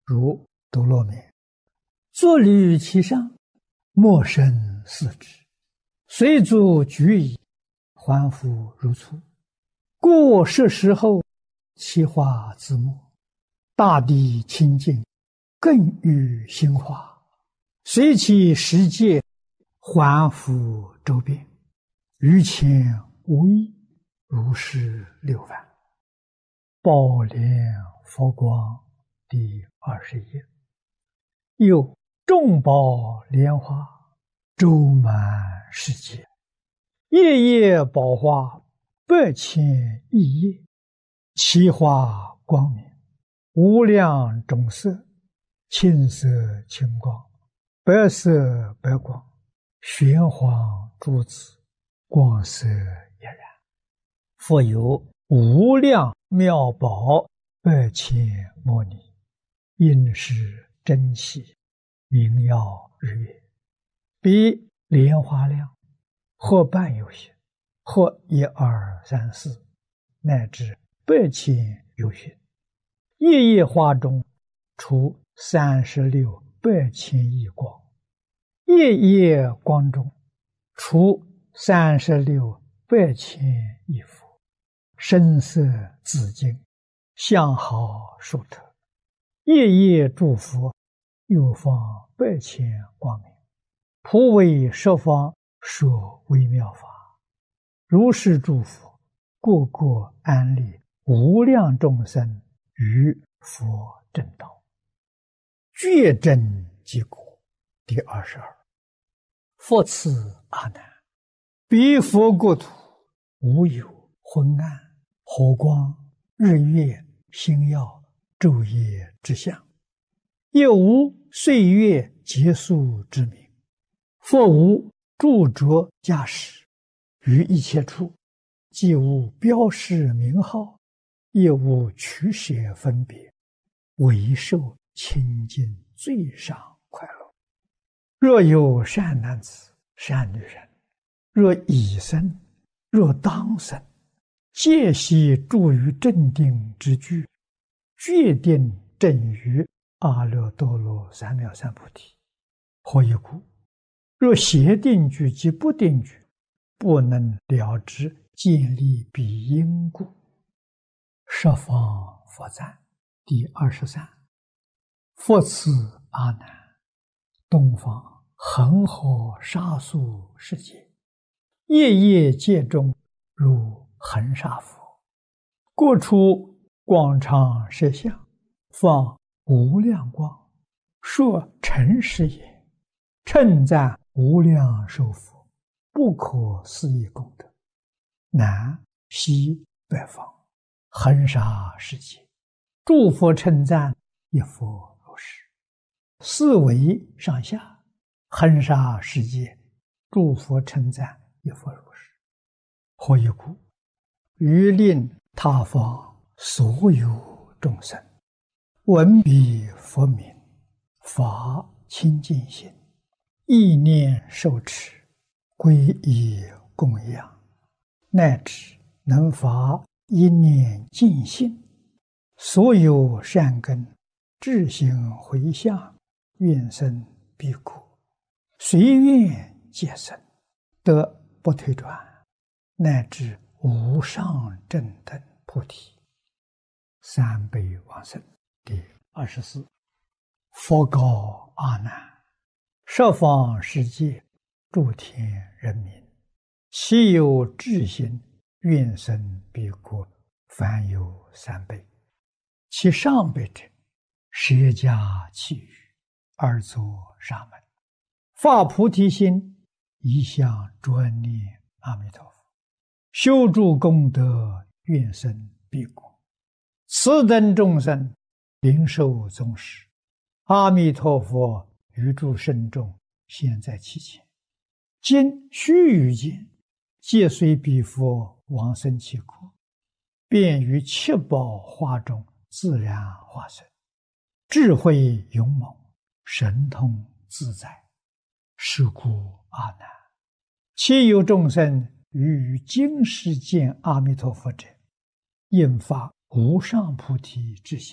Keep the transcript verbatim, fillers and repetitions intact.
如斗罗面，坐履其上，莫生四之，随足举矣，还复如初。过十时后，其化自没，大地清净，更欲兴化，随其时节，还复周遍，于前无异，如是六番。宝莲佛光第二十页。又众宝莲花周满世界，夜夜宝花百千亿叶，其花光明，无量种色，青色青光，白色白光，玄黄珠子，光色俨然。复有无量妙宝百千摩尼，应是珍奇，名耀日月，比莲花量，或半有些，或一二三四，乃至百千有许。夜夜花中出三十六百千亿光，夜夜光中出三十六百千亿佛，声色自净，相好殊特。夜夜诸佛又放百千光明，普为十方说微妙法。如是诸佛，个个安立无量众生于佛正道，觉真即果。第二十二。复次阿难，彼佛国土无有昏暗、火光、日月、星耀、昼夜之相，也无岁月结束之名，复无著着驾驶，于一切处既无标示名号，也无取舍分别，唯受清净最上快乐。若有善男子、善女人，若已生，若当生，皆悉住于正定之具，决定正于阿耨多罗三藐三菩提。何以故？若邪定具及不定具，不能了知建立彼因故。十方佛赞第二十三。复次阿难，东方恒河沙数世界，夜夜界中如恒沙佛，各处广长舌相，放无量光，说诚实也，称赞无量寿佛，不可思议功德。南西北方恒沙世界，诸佛称赞一佛如是。四维上下恒沙世界，诸佛称赞一佛如是。何以故？于令他方所有众生闻彼佛名，发清净心，意念受持，皈依供养，乃至能发一念净心，所有善根自行回向，愿生彼国，随愿皆生，得不退转，乃至无上正等菩提。三辈往生第二十四。佛告阿难，十方世界诸天人民，其有智心愿生彼国，凡有三辈。其上辈者，舍家弃语，而作沙门，发菩提心，一向专念阿弥陀佛，修诸功德，愿生彼国。此等众生灵受宗师，阿弥陀佛于诸圣众现在其前，今须臾间，皆随彼佛往生其国，便于七宝花中自然化身，智慧勇猛，神通自在。是故阿难，其有众生于今世见阿弥陀佛者，应发无上菩提之心，